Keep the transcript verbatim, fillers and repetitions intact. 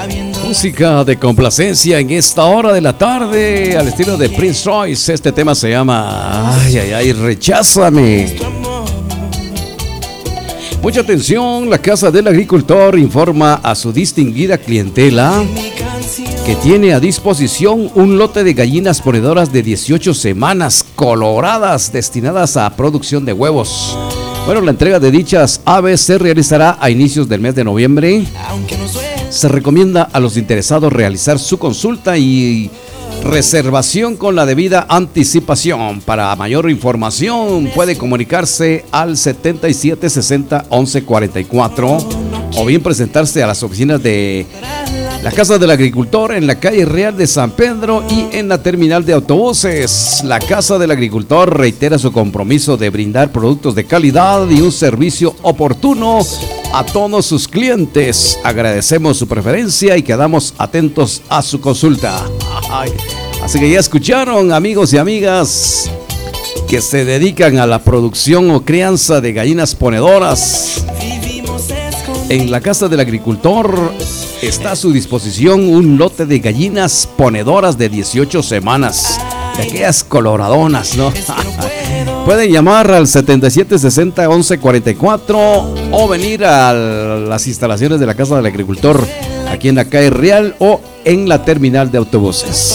Música de complacencia en esta hora de la tarde, al estilo de Prince Royce. Este tema se llama Ay, ay, ay, recházame. Mucha atención, la Casa del Agricultor informa a su distinguida clientela que tiene a disposición un lote de gallinas ponedoras de dieciocho semanas coloradas destinadas a producción de huevos. Bueno, la entrega de dichas aves se realizará a inicios del mes de noviembre. Se recomienda a los interesados realizar su consulta y reservación con la debida anticipación. Para mayor información puede comunicarse al setenta y siete sesenta once cuarenta y cuatro o bien presentarse a las oficinas de la Casa del Agricultor en la calle Real de San Pedro y en la terminal de autobuses. La Casa del Agricultor reitera su compromiso de brindar productos de calidad y un servicio oportuno a todos sus clientes. Agradecemos su preferencia y quedamos atentos a su consulta. Ay, así que ya escucharon, amigos y amigas que se dedican a la producción o crianza de gallinas ponedoras. En la Casa del Agricultor está a su disposición un lote de gallinas ponedoras de dieciocho semanas, de aquellas coloradonas, ¿no? Pueden llamar al setenta y siete sesenta once cuarenta y cuatro o venir a las instalaciones de la Casa del Agricultor aquí en la calle Real o en la terminal de autobuses.